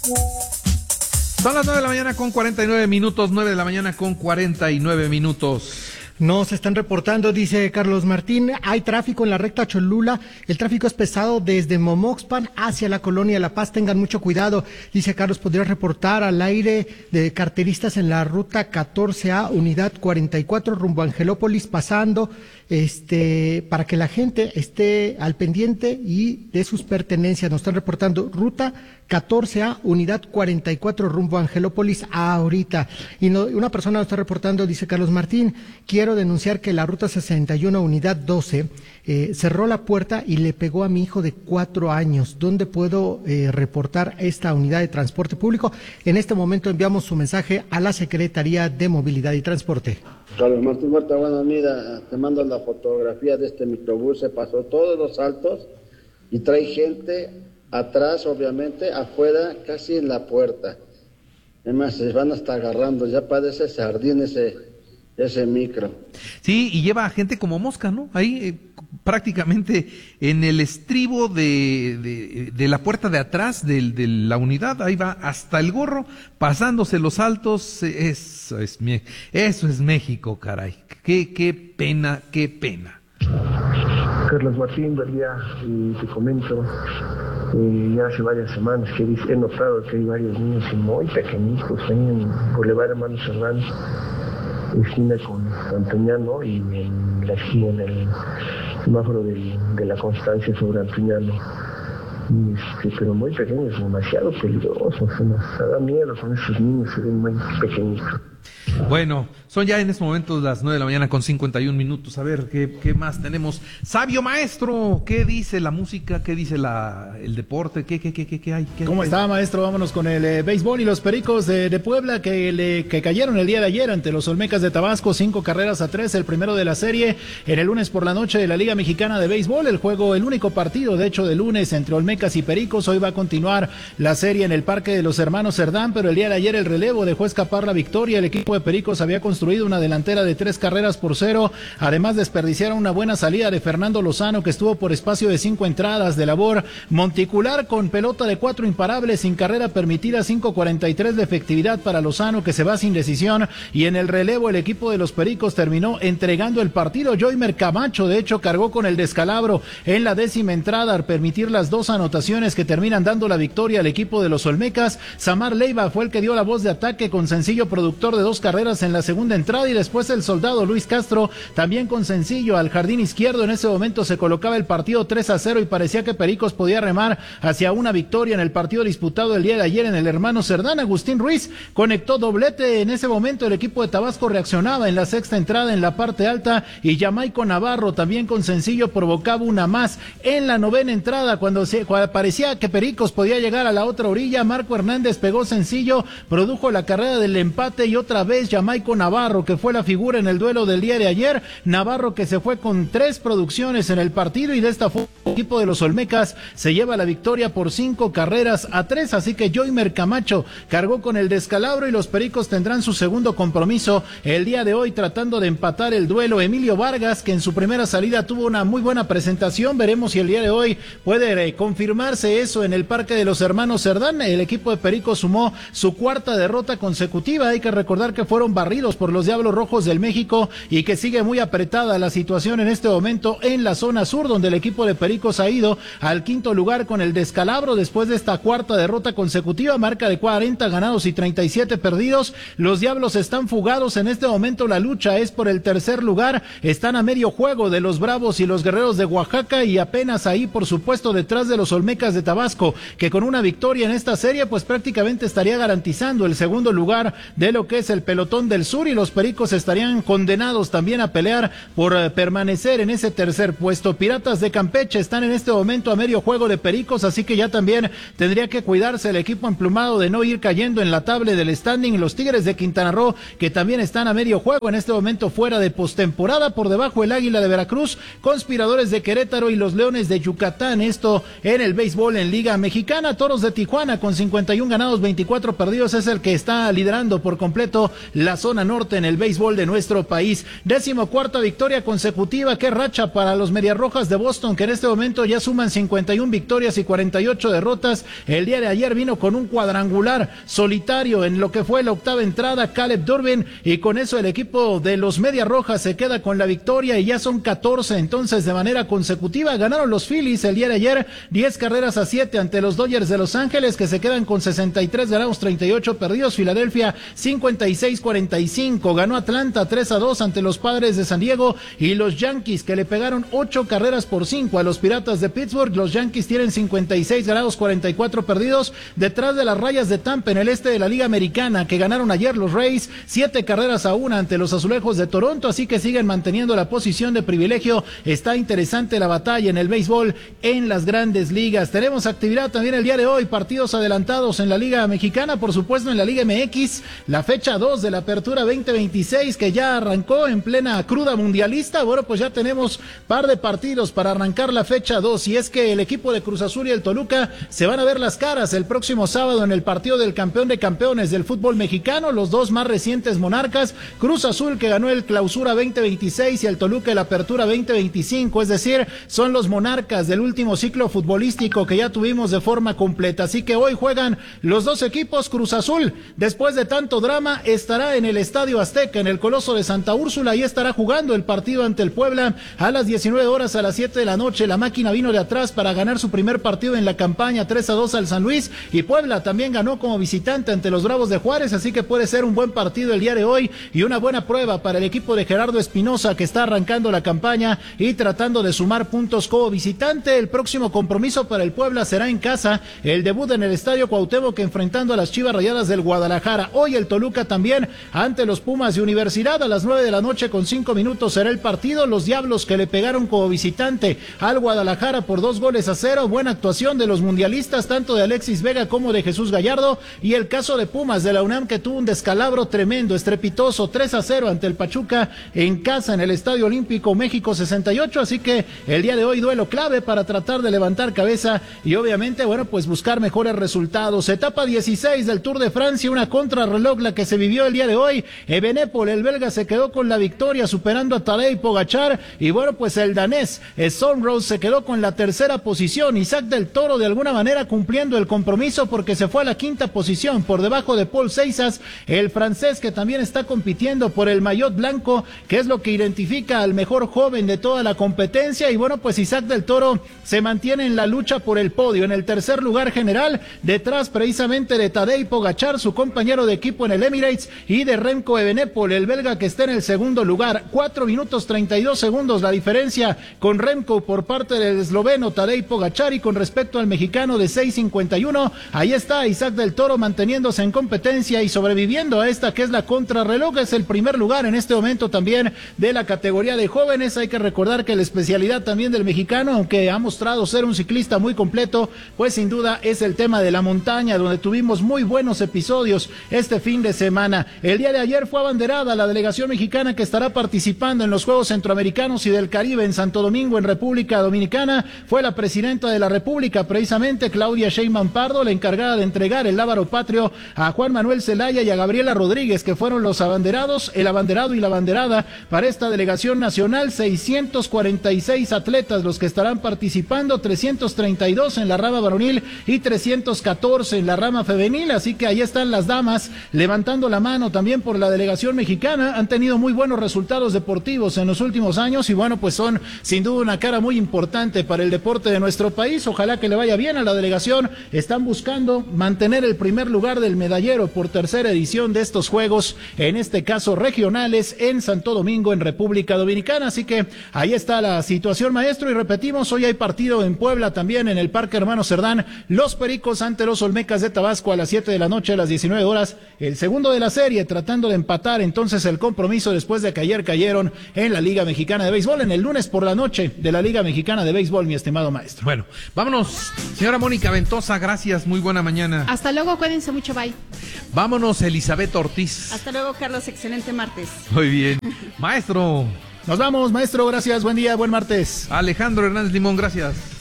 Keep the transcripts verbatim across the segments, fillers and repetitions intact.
Son las nueve de la mañana con cuarenta y nueve minutos, nueve de la mañana con cuarenta y nueve minutos. Nos están reportando, dice Carlos Martín, hay tráfico en la recta Cholula, el tráfico es pesado desde Momoxpan hacia la colonia La Paz, tengan mucho cuidado. Dice Carlos, ¿podría reportar al aire de carteristas en la ruta catorce A, unidad cuarenta y cuatro, rumbo a Angelópolis, pasando, este, para que la gente esté al pendiente y de sus pertenencias? Nos están reportando ruta catorce A, unidad cuarenta y cuatro, rumbo a Angelópolis ahorita. Y no, una persona nos está reportando, dice Carlos Martín, quiero denunciar que la ruta sesenta y uno, unidad doce, eh, cerró la puerta y le pegó a mi hijo de cuatro años. ¿Dónde puedo eh, reportar esta unidad de transporte público? En este momento enviamos su mensaje a la Secretaría de Movilidad y Transporte. Carlos Martín Huerta, bueno, mira, te mando la fotografía de este microbús, se pasó todos los altos y trae gente atrás, obviamente, afuera, casi en la puerta. Además, se van hasta agarrando, ya parece sardín ese, ese micro. Sí, y lleva a gente como mosca, ¿no? Ahí eh, prácticamente en el estribo de, de, de la puerta de atrás de, de la unidad, ahí va hasta el gorro, pasándose los altos. Eso es, eso es México, caray. Qué, qué pena, qué pena. Carlos Martín, buen día, y te comento, eh, ya hace varias semanas que he notado que hay varios niños muy pequeñitos ahí en Boulevard Hermano Cerdán, esquina con Antoñano, y en la esquina, en el semáforo del, de la Constancia sobre Antoñano. Y este, pero muy pequeños, demasiado peligrosos, se nos da miedo con esos niños, se ven muy pequeñitos. Bueno, son ya en estos momentos las nueve de la mañana con cincuenta y un minutos. A ver, ¿qué, qué más tenemos? Sabio maestro, ¿qué dice la música? ¿Qué dice la, el deporte? ¿Qué, qué, qué, qué, qué hay? ¿Qué ¿Cómo hay? está, maestro? Vámonos con el eh, béisbol y los Pericos de, de Puebla que, le, que cayeron el día de ayer ante los Olmecas de Tabasco, cinco carreras a tres, el primero de la serie en el lunes por la noche de la Liga Mexicana de Béisbol. El juego, el único partido, de hecho, de lunes entre Olmecas y Pericos. Hoy va a continuar la serie en el Parque de los Hermanos Cerdán, pero el día de ayer el relevo dejó escapar la victoria. El equipo de Pericos había construido una delantera de tres carreras por cero, además desperdiciaron una buena salida de Fernando Lozano, que estuvo por espacio de cinco entradas de labor monticular con pelota de cuatro imparables, sin carrera permitida, cinco cuarenta y tres de efectividad para Lozano, que se va sin decisión, y en el relevo el equipo de los Pericos terminó entregando el partido. Joymer Camacho, de hecho, cargó con el descalabro en la décima entrada al permitir las dos anotaciones que terminan dando la victoria al equipo de los Olmecas. Samar Leiva fue el que dio la voz de ataque con sencillo, productor de dos carreras en la segunda entrada, y después el soldado Luis Castro también con sencillo al jardín izquierdo. En ese momento se colocaba el partido tres a cero y parecía que Pericos podía remar hacia una victoria en el partido disputado el día de ayer en el Hermano Cerdán. Agustín Ruiz conectó doblete. En ese momento el equipo de Tabasco reaccionaba en la sexta entrada en la parte alta, y Jamaico Navarro también con sencillo provocaba una más en la novena entrada. Cuando, se, cuando parecía que Pericos podía llegar a la otra orilla, Marco Hernández pegó sencillo, produjo la carrera del empate, y otra vez Jamaico Navarro, que fue la figura en el duelo del día de ayer. Navarro, que se fue con tres producciones en el partido, y de esta forma el equipo de los Olmecas se lleva la victoria por cinco carreras a tres. Así que Joymer Camacho cargó con el descalabro, y los Pericos tendrán su segundo compromiso el día de hoy tratando de empatar el duelo. Emilio Vargas, que en su primera salida tuvo una muy buena presentación, veremos si el día de hoy puede eh, confirmarse eso en el Parque de los Hermanos Cerdán. El equipo de Pericos sumó su cuarta derrota consecutiva. Hay que recordar que fueron barridos por los Diablos Rojos del México, y que sigue muy apretada la situación en este momento en la zona sur, donde el equipo de Pericos ha ido al quinto lugar con el descalabro después de esta cuarta derrota consecutiva, marca de cuarenta ganados y treinta y siete perdidos. Los Diablos están fugados en este momento, la lucha es por el tercer lugar, están a medio juego de los Bravos y los Guerreros de Oaxaca, y apenas ahí, por supuesto, detrás de los Olmecas de Tabasco, que con una victoria en esta serie pues prácticamente estaría garantizando el segundo lugar de lo que es el pelotón del sur, y los Pericos estarían condenados también a pelear por uh, permanecer en ese tercer puesto. Piratas de Campeche están en este momento a medio juego de Pericos, así que ya también tendría que cuidarse el equipo emplumado de no ir cayendo en la tabla del standing. Los Tigres de Quintana Roo, que también están a medio juego en este momento fuera de postemporada, por debajo el Águila de Veracruz, Conspiradores de Querétaro y los Leones de Yucatán, esto en el béisbol en Liga Mexicana. Toros de Tijuana con cincuenta y uno ganados, veinticuatro perdidos, es el que está liderando por completo momento la zona norte en el béisbol de nuestro país. Décimo cuarta victoria consecutiva, qué racha para los Mediarrojas de Boston, que en este momento ya suman cincuenta y una victorias y cuarenta y ocho derrotas. El día de ayer vino con un cuadrangular solitario en lo que fue la octava entrada Caleb Durbin, y con eso el equipo de los Mediarrojas se queda con la victoria y ya son catorce entonces de manera consecutiva. Ganaron los Phillies el día de ayer diez carreras a siete ante los Dodgers de Los Ángeles, que se quedan con sesenta y tres ganados, treinta y ocho perdidos. Filadelfia cincuenta y seis cuarenta y cinco. Ganó Atlanta tres a dos ante los Padres de San Diego, y los Yankees, que le pegaron ocho carreras por cinco a los Piratas de Pittsburgh. Los Yankees tienen cincuenta y seis ganados, cuarenta y cuatro perdidos, detrás de las Rayas de Tampa en el este de la Liga Americana, que ganaron ayer los Rays siete carreras a una ante los Azulejos de Toronto, así que siguen manteniendo la posición de privilegio. Está interesante la batalla en el béisbol en las grandes ligas. Tenemos actividad también el día de hoy, partidos adelantados en la Liga Mexicana, por supuesto en la Liga M X, la fecha dos de la Apertura veinte veintiséis, que ya arrancó en plena cruda mundialista. Bueno, pues ya tenemos par de partidos para arrancar la fecha dos, y es que el equipo de Cruz Azul y el Toluca se van a ver las caras el próximo sábado en el partido del campeón de campeones del fútbol mexicano, los dos más recientes monarcas, Cruz Azul, que ganó el Clausura veinte veintiséis, y el Toluca el Apertura veinte veinticinco, es decir, son los monarcas del último ciclo futbolístico que ya tuvimos de forma completa. Así que hoy juegan los dos equipos. Cruz Azul, después de tanto drama, estará en el Estadio Azteca, en el Coloso de Santa Úrsula, y estará jugando el partido ante el Puebla a las diecinueve horas, a las siete de la noche. La máquina vino de atrás para ganar su primer partido en la campaña, tres a dos al San Luis, y Puebla también ganó como visitante ante los Bravos de Juárez, así que puede ser un buen partido el día de hoy y una buena prueba para el equipo de Gerardo Espinosa, que está arrancando la campaña y tratando de sumar puntos como visitante. El próximo compromiso para el Puebla será en casa, el debut en el Estadio Cuauhtémoc, enfrentando a las Chivas Rayadas del Guadalajara. Hoy el Toluca también ante los Pumas de Universidad, a las nueve de la noche con cinco minutos será el partido. Los Diablos, que le pegaron como visitante al Guadalajara por dos goles a cero, buena actuación de los mundialistas, tanto de Alexis Vega como de Jesús Gallardo, y el caso de Pumas de la UNAM, que tuvo un descalabro tremendo, estrepitoso, tres a cero ante el Pachuca en casa en el Estadio Olímpico México sesenta y ocho, así que el día de hoy duelo clave para tratar de levantar cabeza y obviamente, bueno, pues buscar mejores resultados. Etapa dieciséis del Tour de Francia, una contrarreloj la que se vivió el día de hoy. Evenepoel, el belga, se quedó con la victoria superando a Tadej Pogačar, y bueno, pues el danés Sonrose se quedó con la tercera posición. Isaac del Toro de alguna manera cumpliendo el compromiso, porque se fue a la quinta posición por debajo de Paul Seixas, el francés, que también está compitiendo por el maillot blanco, que es lo que identifica al mejor joven de toda la competencia. Y bueno, pues Isaac del Toro se mantiene en la lucha por el podio, en el tercer lugar general, detrás precisamente de Tadej Pogačar, su compañero de equipo en el Emirates, y de Remco Evenepoel, el belga, que está en el segundo lugar. Cuatro minutos treinta y dos segundos la diferencia con Remco por parte del esloveno Tadej Pogačar, y con respecto al mexicano de seis cincuenta y uno, ahí está Isaac del Toro manteniéndose en competencia y sobreviviendo a esta que es la contrarreloj. Es el primer lugar en este momento también de la categoría de jóvenes. Hay que recordar que la especialidad también del mexicano, aunque ha mostrado ser un ciclista muy completo, pues sin duda es el tema de la montaña, donde tuvimos muy buenos episodios este fin de semana. El día de ayer fue abanderada la delegación mexicana, que estará participando en los Juegos Centroamericanos y del Caribe en Santo Domingo, en República Dominicana. Fue la presidenta de la República, precisamente Claudia Sheinbaum Pardo, la encargada de entregar el lábaro patrio a Juan Manuel Zelaya y a Gabriela Rodríguez, que fueron los abanderados, el abanderado y la abanderada para esta delegación nacional. Seiscientos cuarenta y seis atletas los que estarán participando, trescientos treinta y dos en la rama varonil y trescientos catorce en la rama femenil, así que ahí están las damas levantando la mano también por la delegación mexicana. Han tenido muy buenos resultados deportivos en los últimos años, y bueno, pues son sin duda una cara muy importante para el deporte de nuestro país. Ojalá que le vaya bien a la delegación. Están buscando mantener el primer lugar del medallero por tercera edición de estos Juegos, en este caso regionales, en Santo Domingo, en República Dominicana. Así que ahí está la situación, maestro, y repetimos, hoy hay partido en Puebla también, en el Parque Hermano Cerdán, los Pericos ante los Olmecas de Tabasco a las siete de la noche, a las diecinueve horas, el segundo de la serie, tratando de empatar entonces el compromiso después de que ayer cayeron en la Liga Mexicana de Béisbol, en el lunes por la noche de la Liga Mexicana de Béisbol, mi estimado maestro. Bueno, vámonos, señora Mónica Ventosa, gracias, muy buena mañana. Hasta luego, cuídense mucho, bye. Vámonos, Elizabeth Ortiz. Hasta luego, Carlos, excelente martes. Muy bien. Maestro. Nos vamos, maestro, gracias, buen día, buen martes. Alejandro Hernández Limón, gracias.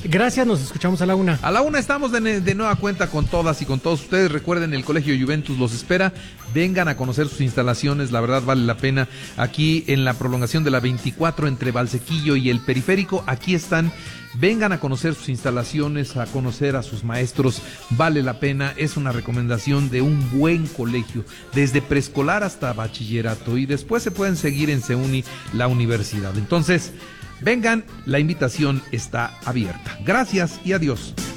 Gracias, nos escuchamos a la una. A la una estamos de, de nueva cuenta con todas y con todos ustedes. Recuerden, el Colegio Juventus los espera. Vengan a conocer sus instalaciones, la verdad vale la pena. Aquí en la prolongación de la veinticuatro entre Valsequillo y el Periférico, aquí están. Vengan a conocer sus instalaciones, a conocer a sus maestros, vale la pena, es una recomendación de un buen colegio, desde preescolar hasta bachillerato, y después se pueden seguir en CEUNI, la universidad. Entonces, vengan, la invitación está abierta. Gracias y adiós.